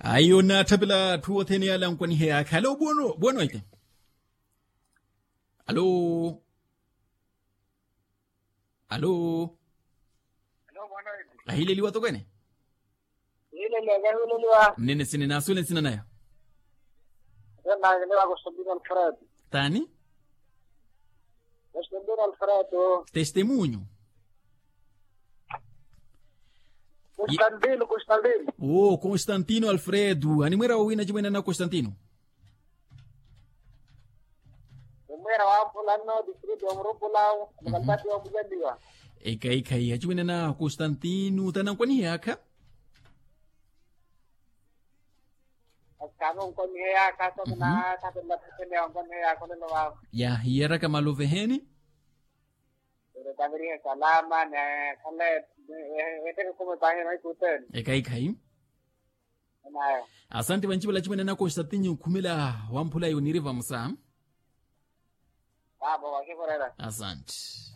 Ayo na tabila tuwo teni ala nkwani hea. Hello, bueno ite. Hello. Hello. Ahile liwa to kwene? Nene sine na sule sina nayo. Tani? Testemunho. Constantino. Oh, Constantino Alfredo. Animera wina jimena na Constantino. Umera wapulano distrito omrupulao, magantati wa bujandiwa. Eka jimena na Constantino tanang kwani haka? Kamo kon heya kaso na kaso na pene kon heya kon no wa. Ya hiera kama loveheni? Pero también salama ne kale ete como bahe no kuten. Eka. Na. Asante banchibala chimena na Constantino kumela wampula yoniriva musa. Baba wa ke korera. Asante.